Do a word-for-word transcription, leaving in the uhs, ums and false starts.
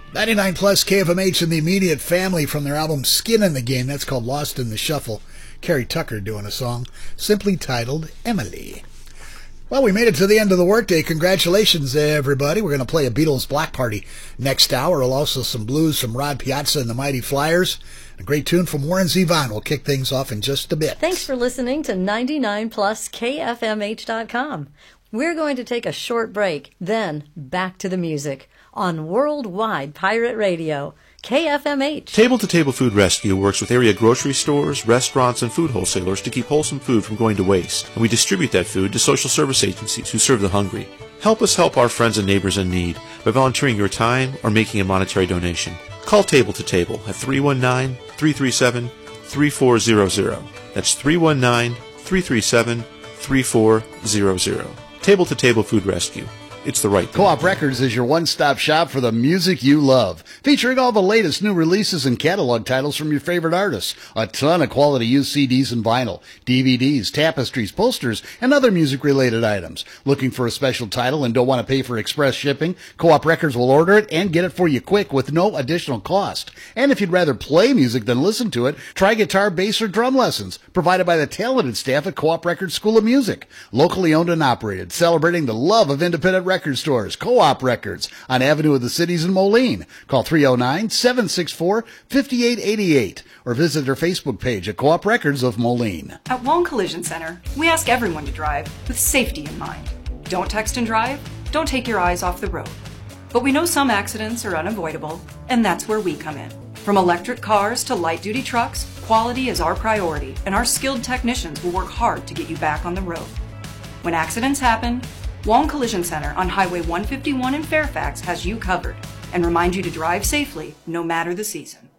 ninety-nine plus K F M H and the Immediate Family from their album Skin in the Game. That's called Lost in the Shuffle. Carrie Tucker doing a song simply titled Emily. Well, we made it to the end of the workday. Congratulations, everybody. We're going to play a Beatles Block Party next hour. We'll also some blues from Rod Piazza and the Mighty Flyers. A great tune from Warren Zevon. We'll kick things off in just a bit. Thanks for listening to ninety-nine plus K F M H dot com. We're going to take a short break, then back to the music on Worldwide Pirate Radio, K F M H. Table to Table Food Rescue works with area grocery stores, restaurants, and food wholesalers to keep wholesome food from going to waste, and we distribute that food to social service agencies who serve the hungry. Help us help our friends and neighbors in need by volunteering your time or making a monetary donation. Call Table to Table at three one nine, three three seven, three four zero zero. That's three one nine, three three seven, three four zero zero. Table to Table Food Rescue. It's the right thing. Co-op Records is your one-stop shop for the music you love, featuring all the latest new releases and catalog titles from your favorite artists. A ton of quality used C Ds and vinyl, D V Ds, tapestries, posters, and other music-related items. Looking for a special title and don't want to pay for express shipping? Co-op Records will order it and get it for you quick with no additional cost. And if you'd rather play music than listen to it, try guitar, bass, or drum lessons provided by the talented staff at Co-op Records School of Music. Locally owned and operated, celebrating the love of independent records. Record stores, Co-op Records on Avenue of the Cities in Moline. Call three oh nine, seven six four, five eight eight eight or visit their Facebook page at Co-op Records of Moline. At Wong Collision Center, we ask everyone to drive with safety in mind. Don't text and drive, don't take your eyes off the road. But we know some accidents are unavoidable, and that's where we come in. From electric cars to light-duty trucks, quality is our priority, and our skilled technicians will work hard to get you back on the road. When accidents happen, Wong Collision Center on Highway one fifty-one in Fairfax has you covered and remind you to drive safely no matter the season.